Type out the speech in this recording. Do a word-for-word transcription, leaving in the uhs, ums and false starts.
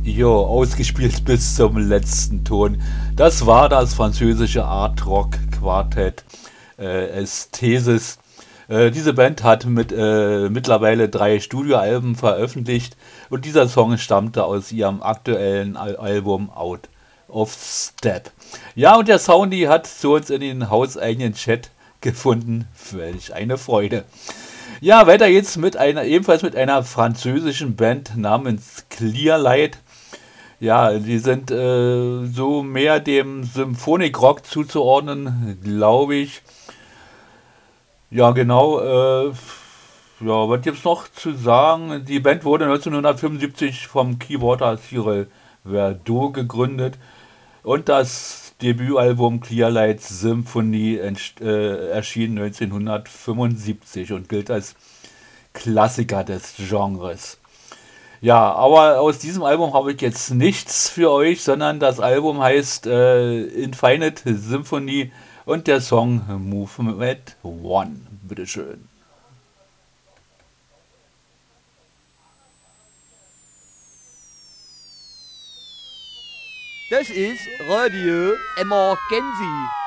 Jo, ausgespielt bis zum letzten Ton. Das war das französische Art-Rock-Quartett äh, Ästhesis. Äh, diese Band hat mit äh, mittlerweile drei Studioalben veröffentlicht und dieser Song stammte aus ihrem aktuellen Al Album Out of Step. Ja, und der Soundy hat zu uns in den hauseigenen Chat gefunden. Welch eine Freude. Ja, weiter geht's mit einer, ebenfalls mit einer französischen Band namens Clearlight. Ja, die sind äh, so mehr dem Symphonic Rock zuzuordnen, glaube ich. Ja, genau. Äh, ja, was gibt's noch zu sagen? Die Band wurde neunzehnhundertfünfundsiebzig vom Keyboarder Cyril Verdeau gegründet und das Debütalbum Clearlight Symphony entst- äh, erschien neunzehnhundertfünfundsiebzig und gilt als Klassiker des Genres. Ja, aber aus diesem Album habe ich jetzt nichts für euch, sondern das Album heißt äh, Infinite Symphony und der Song Movement One. Bitteschön. Das ist Radio Emergency.